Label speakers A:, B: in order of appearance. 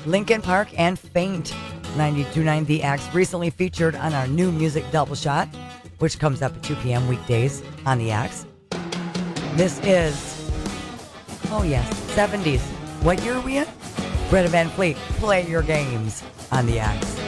A: Linkin Park and Faint. 92.9 The X recently featured on our new music double shot, which comes up at 2 p.m. weekdays on The X. This is, oh yes, 70s. What year are we in? Greta Van Fleet, Play Your Games on The X.